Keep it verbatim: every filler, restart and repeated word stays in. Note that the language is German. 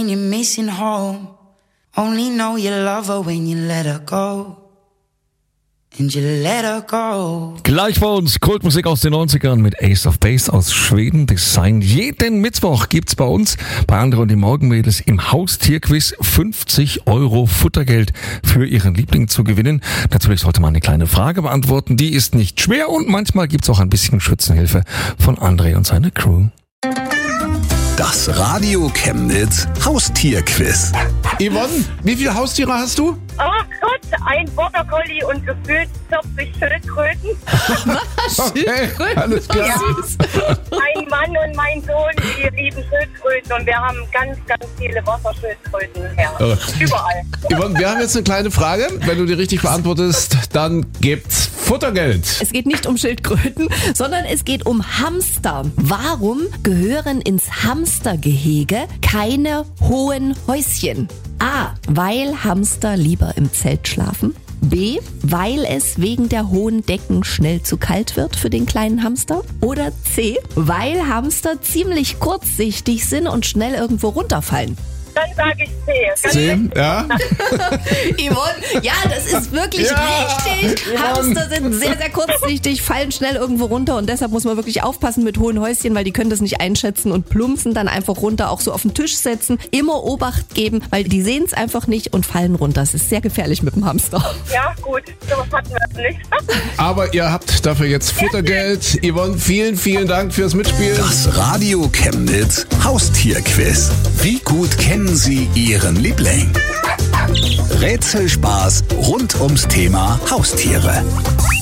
You're missing home. Only know you love her when you let her go. And you let her go. Gleich bei uns Kultmusik aus den neunzigern mit Ace of Base aus Schweden Design. Jeden Mittwoch gibt's bei uns bei Andre und den Morgenmädels im Haustierquiz fünfzig Euro Futtergeld für ihren Liebling zu gewinnen. Natürlich sollte man eine kleine Frage beantworten. Die ist nicht schwer und manchmal gibt's auch ein bisschen Schützenhilfe von Andre und seiner Crew. Das Radio Chemnitz Haustierquiz. Yvonne, wie viele Haustiere hast du? Oh Gott, ein Border Collie und gefühlt vierzig Schildkröten. Okay, alles klar. Ja. Mein Mann und mein Sohn, die lieben Schildkröten und wir haben ganz, ganz viele Wasserschildkröten. Ja. Oh. Überall. Yvonne, wir haben jetzt eine kleine Frage. Wenn du die richtig beantwortest, dann gibt's Futtergeld. Es geht nicht um Schildkröten, sondern es geht um Hamster. Warum gehören ins Hamstergehege keine hohen Häuschen? A. Weil Hamster lieber im Zelt schlafen. B. Weil es wegen der hohen Decken schnell zu kalt wird für den kleinen Hamster. Oder C. Weil Hamster ziemlich kurzsichtig sind und schnell irgendwo runterfallen. Dann sage ich C. C, ja. Yvonne, ja, das ist wirklich Ja, richtig. Yvonne. Hamster sind sehr, sehr kurzsichtig, fallen schnell irgendwo runter und deshalb muss man wirklich aufpassen mit hohen Häuschen, weil die können das nicht einschätzen und plumpsen dann einfach runter, auch so auf den Tisch setzen. Immer Obacht geben, weil die sehen es einfach nicht und fallen runter. Das ist sehr gefährlich mit dem Hamster. Ja, gut. So was hatten wir nicht. Aber ihr habt dafür jetzt Futtergeld. Yvonne, vielen, vielen Dank fürs Mitspielen. Das Radio Chemnitz Haustierquiz. Wie gut kennen Sie Ihren Liebling? Rätselspaß rund ums Thema Haustiere.